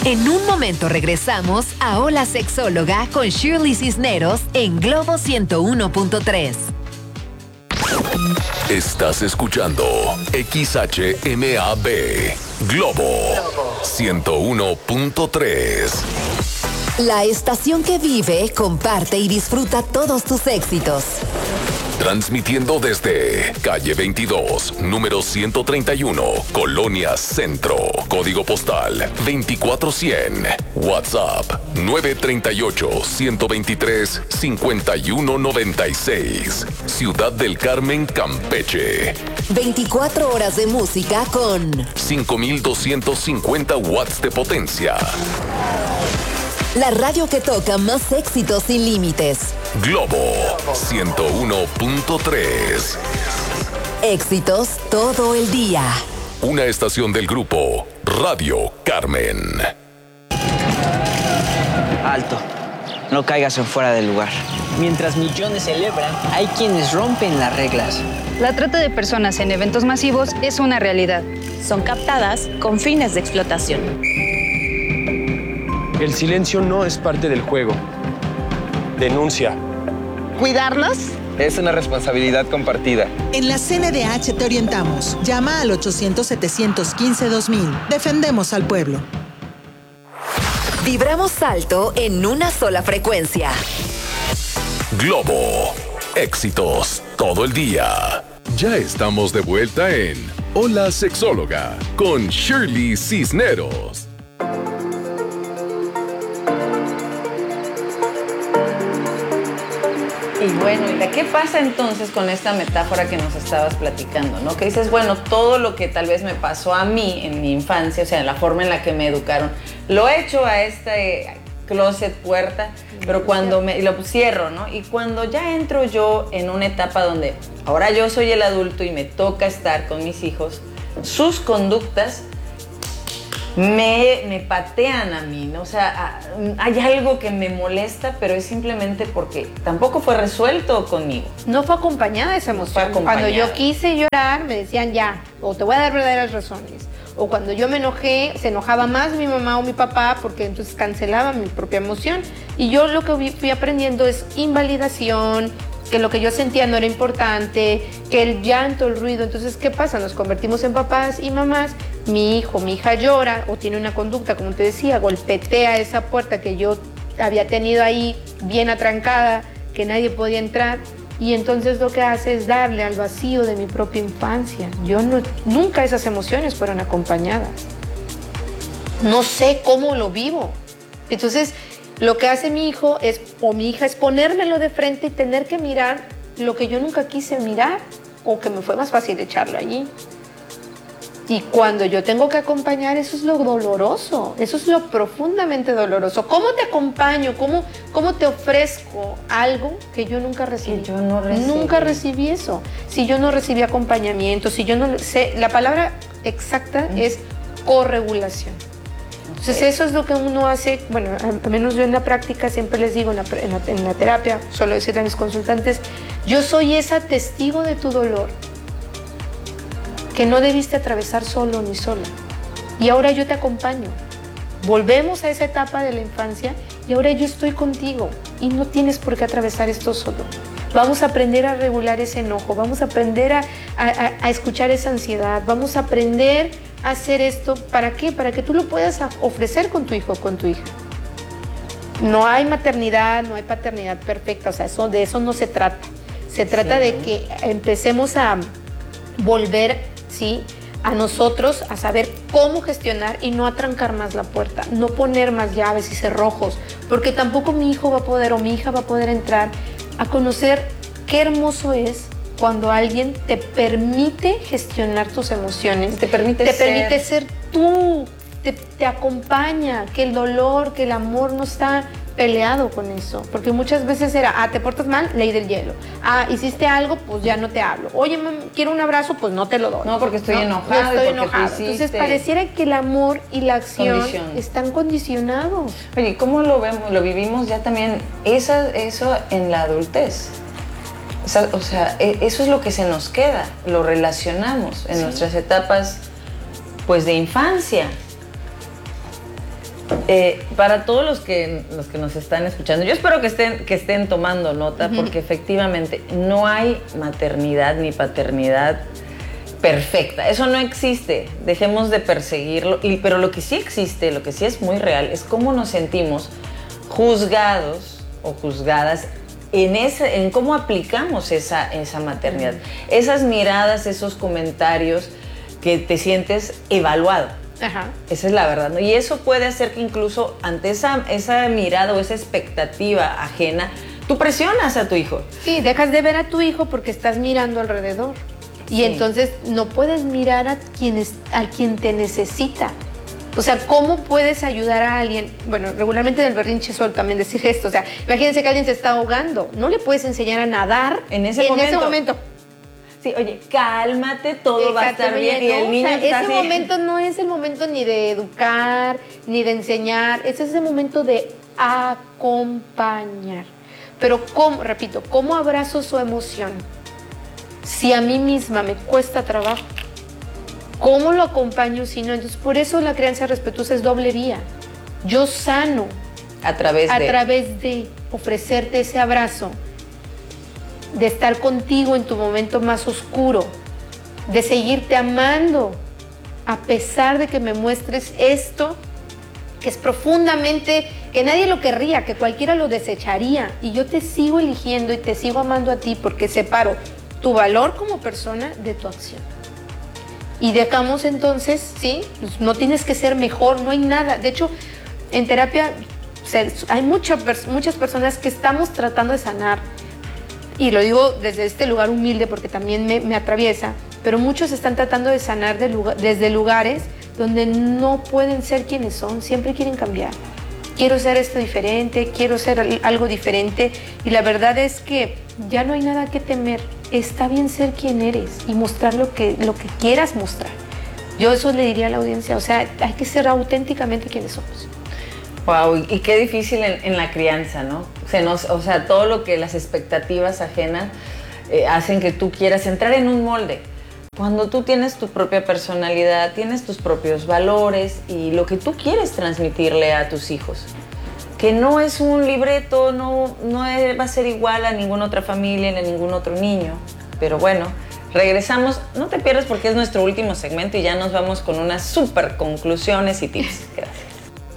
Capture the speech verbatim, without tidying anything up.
En un momento regresamos a Hola Sexóloga con Shirley Cisneros en Globo ciento uno punto tres. Estás escuchando X H M A B Globo ciento uno punto tres. La estación que vive, comparte y disfruta todos tus éxitos. Transmitiendo desde calle veintidós, número ciento treinta y uno, Colonia Centro, código postal veinticuatro cien, WhatsApp nueve tres ocho, uno dos tres, cinco uno nueve seis, Ciudad del Carmen, Campeche. veinticuatro horas de música con cinco mil doscientos cincuenta watts de potencia. La radio que toca más éxitos sin límites. Globo ciento uno punto tres. Éxitos todo el día. Una estación del grupo Radio Carmen. Alto. No caigas en fuera del lugar. Mientras millones celebran, hay quienes rompen las reglas. La trata de personas en eventos masivos es una realidad. Son captadas con fines de explotación. El silencio no es parte del juego. Denuncia. ¿Cuidarnos? Es una responsabilidad compartida. En la C N D H te orientamos. Llama al ochocientos, setecientos quince, dos mil. Defendemos al pueblo. Vibramos alto en una sola frecuencia. Globo. Éxitos todo el día. Ya estamos de vuelta en Hola Sexóloga con Shirley Cisneros. Y bueno, ¿qué pasa entonces con esta metáfora que nos estabas platicando, ¿no? Que dices, bueno, todo lo que tal vez me pasó a mí en mi infancia, o sea, la forma en la que me educaron, lo he hecho a este closet, puerta, pero cuando me, lo cierro, ¿no? Y cuando ya entro yo en una etapa donde ahora yo soy el adulto y me toca estar con mis hijos, sus conductas Me, me patean a mí, ¿no? O sea, hay algo que me molesta, pero es simplemente porque tampoco fue resuelto conmigo. No fue acompañada esa emoción. No cuando yo quise llorar, me decían ya, o te voy a dar verdaderas razones. O cuando yo me enojé, se enojaba más mi mamá o mi papá, porque entonces cancelaba mi propia emoción. Y yo lo que fui aprendiendo es invalidación, que lo que yo sentía no era importante, que el llanto, el ruido. Entonces, ¿qué pasa? Nos convertimos en papás y mamás. Mi hijo, mi hija llora o tiene una conducta, como te decía, golpetea esa puerta que yo había tenido ahí bien atrancada, que nadie podía entrar. Y entonces lo que hace es darle al vacío de mi propia infancia. Yo no, nunca esas emociones fueron acompañadas. No sé cómo lo vivo. Entonces, lo que hace mi hijo es, o mi hija es ponérmelo de frente y tener que mirar lo que yo nunca quise mirar o que me fue más fácil echarlo allí. Y cuando yo tengo que acompañar, eso es lo doloroso, eso es lo profundamente doloroso. ¿Cómo te acompaño? ¿Cómo, cómo te ofrezco algo que yo nunca recibí? Que yo no recibí. Nunca recibí eso. Si yo no recibí acompañamiento, si yo no sé, la palabra exacta mm. es corregulación. Entonces eso es lo que uno hace, bueno, al menos yo en la práctica siempre les digo, en la, en la, en la terapia, suelo decirle a mis consultantes, yo soy esa testigo de tu dolor que no debiste atravesar solo ni sola. Y ahora yo te acompaño. Volvemos a esa etapa de la infancia y ahora yo estoy contigo y no tienes por qué atravesar esto solo. Vamos a aprender a regular ese enojo, vamos a aprender a, a, a escuchar esa ansiedad, vamos a aprender a hacer esto. ¿Para qué? Para que tú lo puedas ofrecer con tu hijo o con tu hija. No hay maternidad, no hay paternidad perfecta, o sea, eso, de eso no se trata. Se trata sí. de que empecemos a volver, ¿sí?, a nosotros a saber cómo gestionar y no atrancar más la puerta, no poner más llaves y cerrojos, porque tampoco mi hijo va a poder o mi hija va a poder entrar a conocer qué hermoso es cuando alguien te permite gestionar tus emociones, te permite te ser, permite ser tú, te, te acompaña, que el dolor, que el amor no está peleado con eso, porque muchas veces era, ah, te portas mal, ley del hielo, ah, hiciste algo, pues ya no te hablo, oye, mami, quiero un abrazo, pues no te lo doy. No, porque estoy no, enojado. Estoy porque enojado. Entonces pareciera que el amor y la acción Condición. están condicionados. Oye, ¿cómo lo vemos? Lo vivimos ya también, esa, eso en la adultez. O sea, o sea, eso es lo que se nos queda, lo relacionamos en sí. nuestras etapas, pues, de infancia. Eh, para todos los que, los que nos están escuchando, yo espero que estén, que estén tomando nota, uh-huh. porque efectivamente no hay maternidad ni paternidad perfecta. Eso no existe. Dejemos de perseguirlo. Y, pero lo que sí existe, lo que sí es muy real, es cómo nos sentimos juzgados o juzgadas en, ese, en cómo aplicamos esa, esa maternidad. Uh-huh. Esas miradas, esos comentarios que te sientes evaluado. Ajá. Esa es la verdad, ¿no? Y eso puede hacer que incluso ante esa, esa mirada o esa expectativa ajena, tú presionas a tu hijo. Sí, dejas de ver a tu hijo porque estás mirando alrededor. Y sí. entonces no puedes mirar a quien, es, a quien te necesita. O sea, ¿cómo puedes ayudar a alguien? Bueno, regularmente en el berrinche suelo también decir esto. O sea, imagínense que alguien se está ahogando. No le puedes enseñar a nadar en ese en momento. ese momento. Sí, oye, cálmate, todo va a estar bien. Y el niño o sea, está ese así. momento no es el momento ni de educar, ni de enseñar. Ese es el momento de acompañar. Pero, ¿cómo? Repito, ¿cómo abrazo su emoción? Si a mí misma me cuesta trabajo, ¿cómo lo acompaño si no? Entonces, por eso la crianza respetuosa es doble vía. Yo sano a través a de... través de ofrecerte ese abrazo, de estar contigo en tu momento más oscuro, de seguirte amando, a pesar de que me muestres esto, que es profundamente, que nadie lo querría, que cualquiera lo desecharía, y yo te sigo eligiendo y te sigo amando a ti porque separo tu valor como persona de tu acción. Y dejamos entonces, ¿sí? Pues no tienes que ser mejor, no hay nada. De hecho, en terapia hay mucha, muchas personas que estamos tratando de sanar, y lo digo desde este lugar humilde porque también me, me atraviesa, pero muchos están tratando de sanar de lugar, desde lugares donde no pueden ser quienes son, siempre quieren cambiar. Quiero ser esto diferente, quiero ser algo diferente, y la verdad es que ya no hay nada que temer. Está bien ser quien eres y mostrar lo que, lo que quieras mostrar. Yo eso le diría a la audiencia, o sea, hay que ser auténticamente quienes somos. Wow, y qué difícil en, en la crianza, ¿no? Se nos, o sea, todo lo que las expectativas ajenas eh, hacen que tú quieras entrar en un molde. Cuando tú tienes tu propia personalidad, tienes tus propios valores y lo que tú quieres transmitirle a tus hijos. Que no es un libreto, no, no va a ser igual a ninguna otra familia ni a ningún otro niño. Pero bueno, regresamos. No te pierdas porque es nuestro último segmento y ya nos vamos con unas súper conclusiones y tips. Gracias.